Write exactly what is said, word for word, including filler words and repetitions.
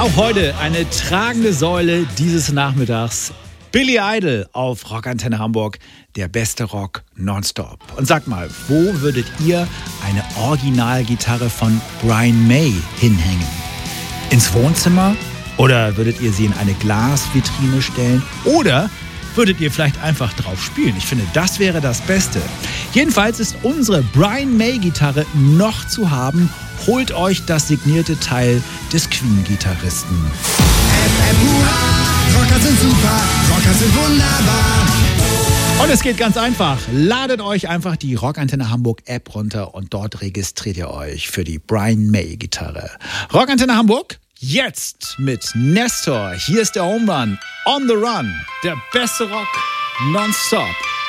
Auch heute eine tragende Säule dieses Nachmittags. Billy Idol auf Rockantenne Hamburg, der beste Rock nonstop. Und sag mal, wo würdet ihr eine Originalgitarre von Brian May hinhängen? Ins Wohnzimmer? Oder würdet ihr sie in eine Glasvitrine stellen? Oder würdet ihr vielleicht einfach drauf spielen? Ich finde, das wäre das Beste. Jedenfalls ist unsere Brian May Gitarre noch zu haben. Holt euch das signierte Teil des Queen-Gitarristen. F M hurra, Rocker sind super, Rocker sind wunderbar. Und es geht ganz einfach. Ladet euch einfach die Rockantenne Hamburg App runter und dort registriert ihr euch für die Brian May Gitarre. Rockantenne Hamburg, jetzt mit Nestor. Hier ist der Home Run, On the Run, der beste Rock nonstop.